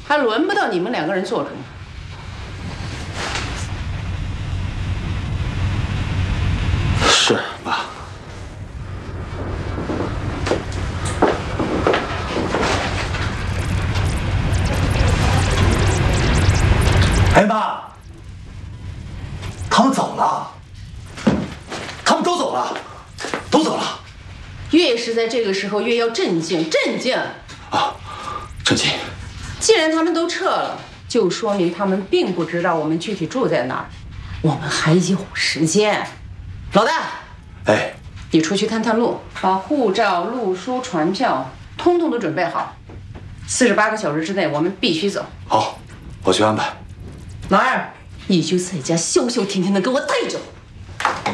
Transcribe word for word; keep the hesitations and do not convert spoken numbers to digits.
还轮不到你们两个人做主。 是爸。哎妈，他们走了，他们都走了，都走了。 越是在这个时候，越要镇静，镇静。 啊，郑静。 既然他们都撤了，就说明他们并不知道我们具体住在哪儿。我们还有时间。老大， 哎， 你出去探探路，把护照、路书、船票通通都准备好。四十八个小时之内，我们必须走。 好，我去安排。 老二，你就在家消消停停的给我待着。